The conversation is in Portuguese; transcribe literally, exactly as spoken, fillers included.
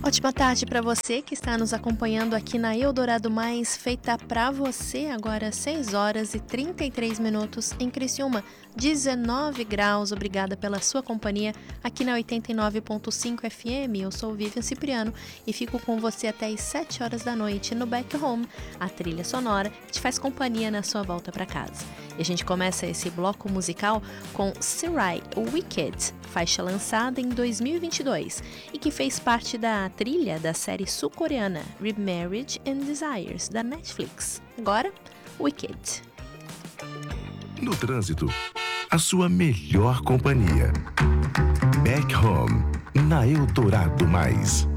Ótima tarde para você que está nos acompanhando aqui na Eldorado Mais, feita para você agora seis horas e trinta e três minutos em Criciúma, dezenove graus. Obrigada pela sua companhia aqui na oitenta e nove ponto cinco F M. Eu sou Vivian Cipriano e fico com você até às sete horas da noite no Back Home, a trilha sonora que te faz companhia na sua volta para casa. E a gente começa esse bloco musical com Sirai Wicked, faixa lançada em dois mil e vinte e dois e que fez parte da trilha da série sul-coreana Remarriage and Desires, da Netflix. Agora, Wicked. No trânsito, a sua melhor companhia. Back Home, na Eldorado Mais.